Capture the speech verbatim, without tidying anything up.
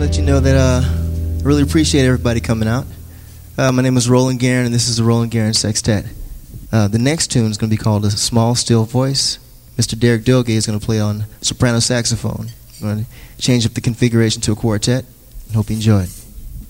let you know that uh, I really appreciate everybody coming out. Uh, my name is Roland Guerin, and this is the Roland Guerin Sextet. Uh, the next tune is going to be called A Small Still Voice. Mister Derek Dilgay is going to play on soprano saxophone. I'm going to change up the configuration to a quartet. I hope you enjoy it.